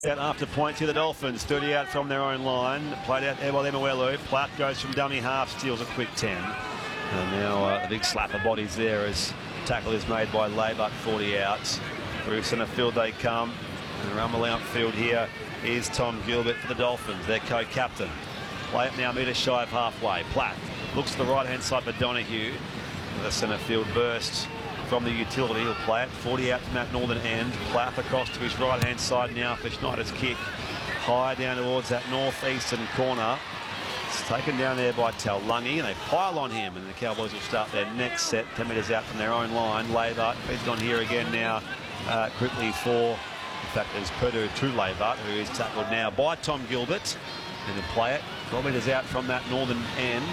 Out after points here, the Dolphins, 30 out from their own line. Played out there by Lemuelu. Platt goes from dummy half, steals a quick 10. And now a big slap of bodies there as tackle is made by Labour, 40 outs. Through centre field they come. And rumble outfield here is Tom Gilbert for the Dolphins, their co-captain. Play it now, metre shy of halfway. Platt looks to the right-hand side for Donahue. The centre field burst from the utility. He'll play it 40 out from that northern end. Platt across to his right-hand side now for Schneider's kick. High down towards that northeastern corner. It's taken down there by Taulagi, and they pile on him, and the Cowboys will start their next set 10 metres out from their own line. Labour feeds on here again now quickly for, in fact, there's Purdue to Labour, who is tackled now by Tom Gilbert. And he'll play it 12 metres out from that northern end.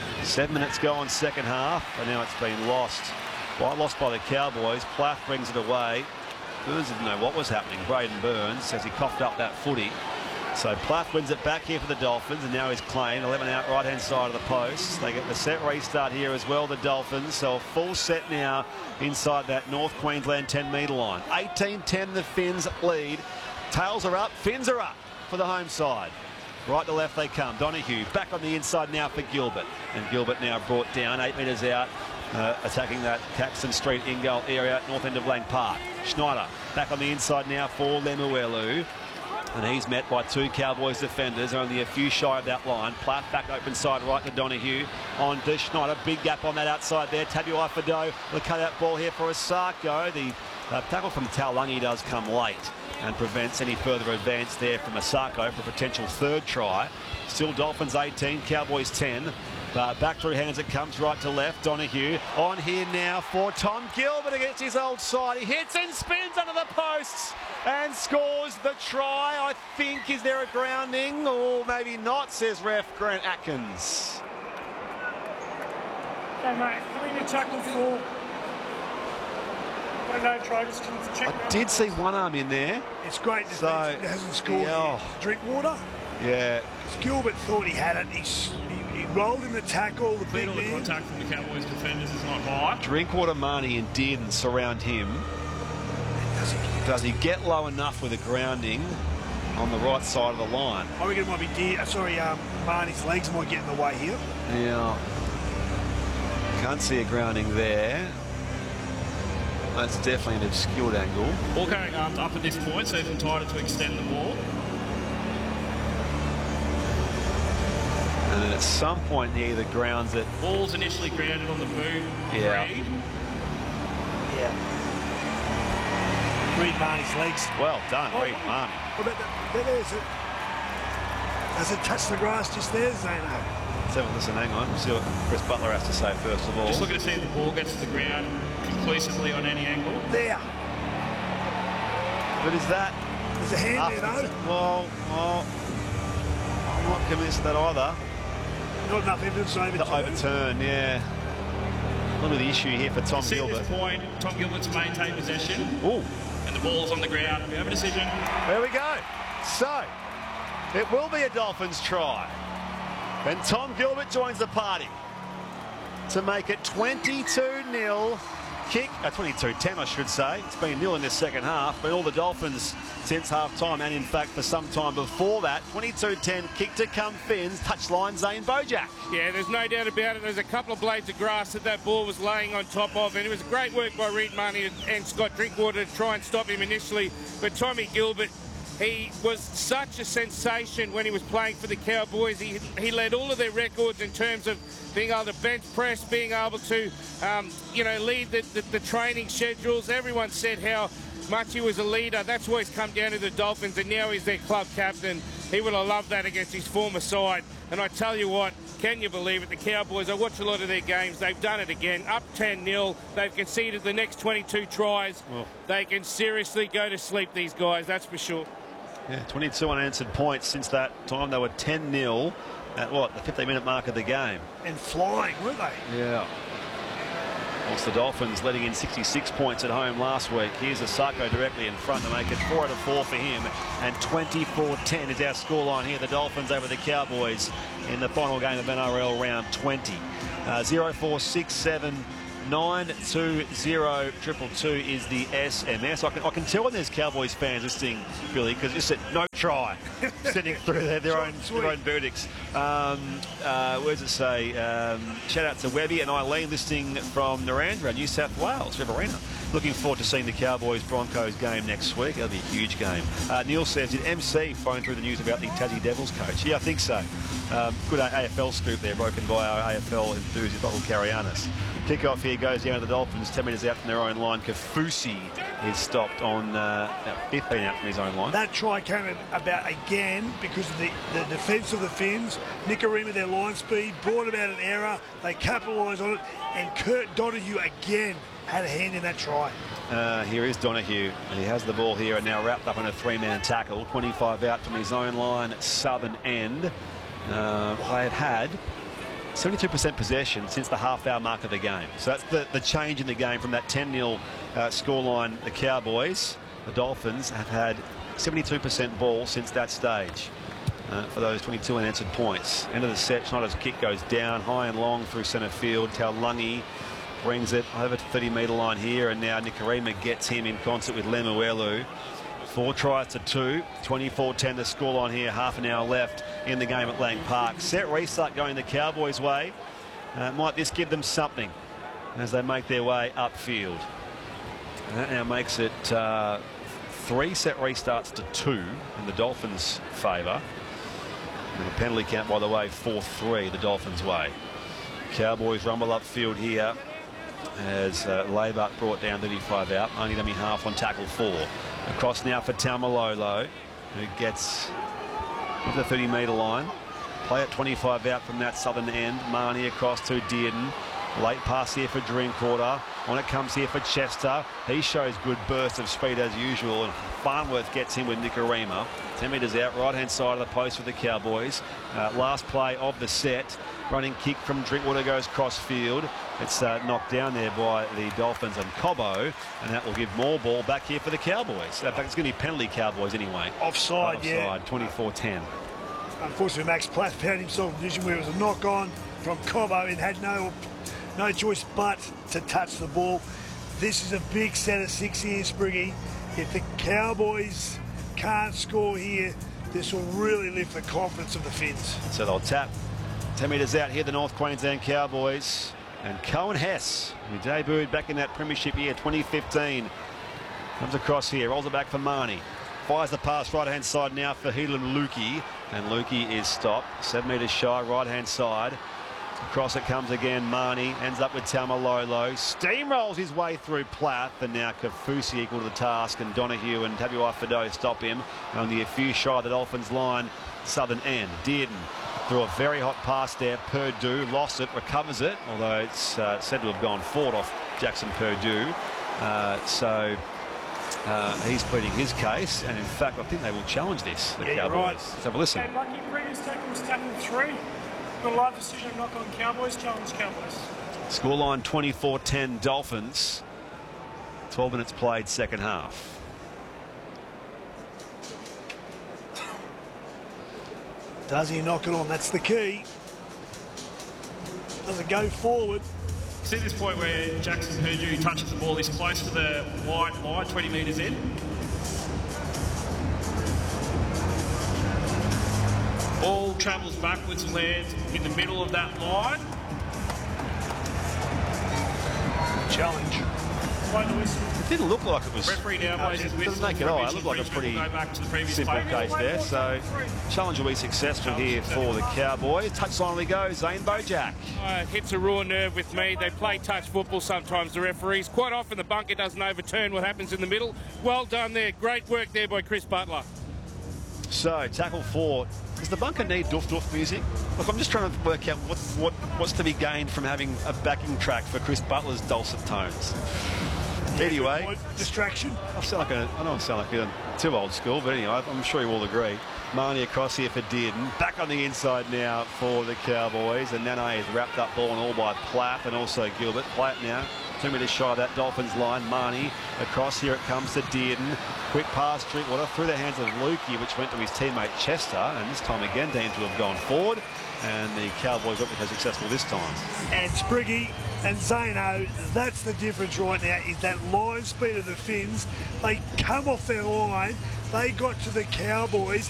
7 minutes go on second half, and now it's been lost. Well, lost by the Cowboys. Platt brings it away. Burns didn't know what was happening. Braden Burns says he coughed up that footy. So Platt wins it back here for the Dolphins, and now he's claimed 11 out right-hand side of the post. They get the set restart here as well, the Dolphins. So a full set now inside that North Queensland 10-metre line. 18-10 the Finns lead. Tails are up, Finns are up for the home side. Right to left they come. Donahue back on the inside now for Gilbert. And Gilbert now brought down 8 metres out. Attacking that Caxton Street in-goal area, north end of Lang Park. Schneider back on the inside now for Lemuelu. And he's met by two Cowboys defenders, only a few shy of that line. Platt back open side right to Donahue. On to Schneider, big gap on that outside there. Tabuai-Fidow will cut out ball here for Asako. The tackle from Taulagi does come late and prevents any further advance there from Asako for a potential third try. Still Dolphins 18, Cowboys 10. Back through hands it comes right to left. Donahue on here now for Tom Gilbert against his old side. He hits and spins under the posts and scores the try. I think, is there a grounding? Or maybe not, says ref Grant Atkins. Okay, mate, can we tackle for... No try, just check. I did see one arm in there. It's great defense, so, it hasn't scored Drinkwater. Yeah. Gilbert thought he had it. He rolled in the tackle. The big the contact from the Cowboys defenders is not high. Drinkwater, Marnie and Dearden surround him. Does he get low enough with a grounding on the right side of the line? I reckon it might be Marnie's legs might get in the way here. Yeah. Can't see a grounding there. That's definitely an obscured angle. Ball carrying arms up at this point, so he's entitled to extend the ball. And then at some point he either grounds it. Ball's initially grounded on the boot. Yeah. Reed. Yeah. Reed Marnie's legs. Well done, Reed Marnie. Does it touch the grass just there, Zano? Let's have a listen, hang on. See what Chris Butler has to say first of all. Just looking to see if the ball gets to the ground conclusively on any angle. There. But is that... There's a hand there, though. Well, I'm not convinced of that either. Not enough evidence to overturn, yeah. A little bit of the issue here for Tom Gilbert. At this point, Tom Gilbert's maintained possession. Ooh. And the ball's on the ground. We have a decision. There we go. So, it will be a Dolphins try. And Tom Gilbert joins the party to make it 22-0 kick. 22-10, I should say. It's been nil in this second half, but all the Dolphins since half-time, and in fact for some time before that. 22-10 kick to come Finns. Touchline Zane Bojack. Yeah, there's no doubt about it. There's a couple of blades of grass that ball was laying on top of, and it was great work by Reed Marnie and Scott Drinkwater to try and stop him initially. But Tommy Gilbert, he was such a sensation when he was playing for the Cowboys. He led all of their records in terms of being able to bench press, being able to, lead the training schedules. Everyone said how much he was a leader. That's why he's come down to the Dolphins, and now he's their club captain. He would have loved that against his former side. And I tell you what, can you believe it? The Cowboys, I watch a lot of their games. They've done it again. Up 10-0. They've conceded the next 22 tries. Well, they can seriously go to sleep, these guys, that's for sure. Yeah, 22 unanswered points since that time. They were 10-0 at the 15-minute mark of the game. And flying, weren't they? Yeah. Whilst the Dolphins letting in 66 points at home last week. Here's Asako directly in front to make it 4 out of 4 for him. And 24-10 is our scoreline here. The Dolphins over the Cowboys in the final game of NRL round 20. 0467 920222 is the SMS. I can tell when there's Cowboys fans listening, Billy, because it's no try, sitting through their own verdicts. Where does it say? Shout out to Webby and Eileen listening from Narrandera, New South Wales, Riverina. Looking forward to seeing the Cowboys-Broncos game next week. That'll be a huge game. Neil says, did MC phone through the news about the Tassie Devils coach? Yeah, I think so. Good AFL scoop there, broken by our AFL enthusiast, Michael Carianis. Kick-off here goes down to the Dolphins, 10 metres out from their own line. Kaufusi is stopped on 15 out from his own line. That try came about again because of the defence of the Finns. Nikorima, their line speed, brought about an error. They capitalised on it, and Kurt Donahue again had a hand in that try. Here is Donahue, and he has the ball here and now wrapped up in a three-man tackle. 25 out from his own line, southern end. They had had 72% possession since the half-hour mark of the game. So that's the change in the game from that 10-0 scoreline. The Cowboys, the Dolphins, have had 72% ball since that stage for those 22 unanswered points. End of the set, Schneider's kick goes down, high and long through centre field. Taulagi brings it over to 30-metre line here, and now Nikorima gets him in concert with Lemuelu. 4 tries to 2, 24-10 the scoreline here, half an hour left in the game at Lang Park. Set restart going the Cowboys' way. Might this give them something as they make their way upfield? And that now makes it 3 set restarts to 2 in the Dolphins' favour. And a penalty count, by the way, 4-3 the Dolphins' way. Cowboys rumble upfield here as Leibart brought down 35 out, only dummy half on tackle 4. Across now for Taumalolo, who gets to the 30-metre line. Play at 25 out from that southern end. Marnie across to Dearden. Late pass here for Drinkwater. On it comes here for Chester. He shows good burst of speed as usual, and Farnworth gets in with Nikorima. 10 metres out, right-hand side of the post for the Cowboys. Last play of the set. Running kick from Drinkwater goes cross-field. It's knocked down there by the Dolphins and Cobbo, and that will give more ball back here for the Cowboys. In fact, it's going to be penalty Cowboys anyway. Offside, yeah. 24-10. Unfortunately, Max Platt found himself in a position where it was a knock-on from Cobbo and had no choice but to touch the ball. This is a big set of 6 here, Spriggy. If the Cowboys can't score here, this will really lift the confidence of the Finns. So they'll tap 10 metres out here, the North Queensland Cowboys. And Cohen Hess, who debuted back in that premiership year, 2015, comes across here, rolls it back for Marnie. Fires the pass right-hand side now for Helan Lukey. And Lukey is stopped, 7 metres shy, right-hand side. Across it comes again, Marnie, ends up with Taumalolo. Steamrolls his way through Plath, and now Kaufusi equal to the task, and Donahue and Tabuai-Fidow stop him. Only a few shy of the Dolphins' line, southern end. Dearden threw a very hot pass there. Purdue lost it, recovers it, although it's said to have gone forward off Jackson Purdue. So he's pleading his case, and in fact, I think they will challenge this, the Cowboys. Right. Let's have a listen. Okay, lucky previous tackle was tackle 3. The live decision knock on Cowboys, challenge Cowboys. Scoreline 24-10 Dolphins. 12 minutes played, second half. Does he knock it on? That's the key. Does it go forward? See this point where Jackson Purdue touches the ball, he's close to the wide line, 20 metres in. Ball travels backwards and lands in the middle of that line. Challenge. It didn't look like it was. Referee now blows his whistle. Doesn't make it all. It looked like a pretty simple case there. So challenge will be successful here for the Cowboys. Touchline we go. Zane Bojack. It hits a raw nerve with me. They play touch football sometimes, the referees. Quite often the bunker doesn't overturn what happens in the middle. Well done there. Great work there by Chris Butler. So tackle 4. Does the bunker need doof music? Look, I'm just trying to work out what's to be gained from having a backing track for Chris Butler's dulcet tones. Anyway, distraction. I don't sound like too old school, but anyway, I'm sure you all agree. Marnie across here for Dearden. Back on the inside now for the Cowboys, and Nane is wrapped up ball and all by Platt and also Gilbert. Platt now 2 metres shy of that Dolphins line. Marnie across here, it comes to Dearden. Quick pass, Drinkwater through the hands of Lukey, which went to his teammate Chester, and this time again deemed to have gone forward. And the Cowboys were successful this time. And Spriggy, And Zano, that's the difference right now, is that line speed of the Finns. They come off their line, they got to the Cowboys,